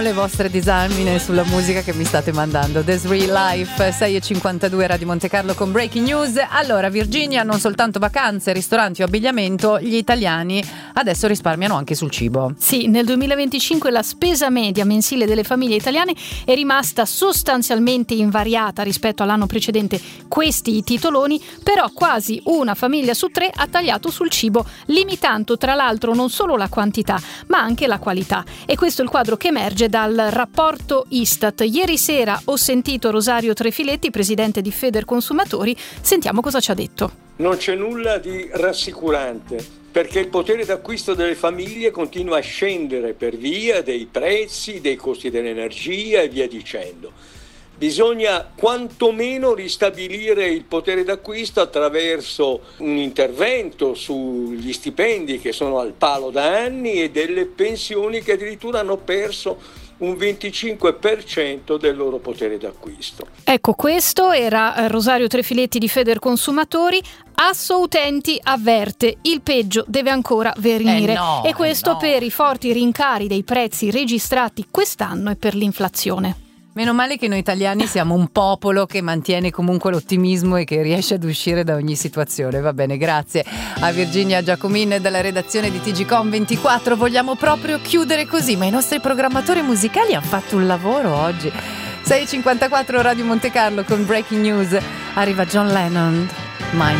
Le vostre disamine sulla musica che mi state mandando. This Real Life, 6:52 Radio Monte Carlo con Breaking News. Allora, Virginia, non soltanto vacanze, ristoranti o abbigliamento, gli italiani adesso risparmiano anche sul cibo. Sì, nel 2025 la spesa media mensile delle famiglie italiane è rimasta sostanzialmente invariata rispetto all'anno precedente. Questi i titoloni, però quasi una famiglia su 3 ha tagliato sul cibo, limitando tra l'altro non solo la quantità, ma anche la qualità. E questo è il quadro che emerge dal rapporto Istat. Ieri sera ho sentito Rosario Trefiletti, presidente di Federconsumatori. Sentiamo cosa ci ha detto. Non c'è nulla di rassicurante, perché il potere d'acquisto delle famiglie continua a scendere per via dei prezzi, dei costi dell'energia e via dicendo. Bisogna quantomeno ristabilire il potere d'acquisto attraverso un intervento sugli stipendi che sono al palo da anni e delle pensioni che addirittura hanno perso un 25% del loro potere d'acquisto. Ecco, questo era Rosario Trefiletti di Federconsumatori. Assoutenti avverte, il peggio deve ancora venire. E questo per i forti rincari dei prezzi registrati quest'anno e per l'inflazione. Meno male che noi italiani siamo un popolo che mantiene comunque l'ottimismo e che riesce ad uscire da ogni situazione. Va bene, grazie a Virginia Giacomin dalla redazione di TGcom24. Vogliamo proprio chiudere così, ma i nostri programmatori musicali hanno fatto un lavoro oggi. 6:54 Radio Monte Carlo con Breaking News. Arriva John Lennon, Mind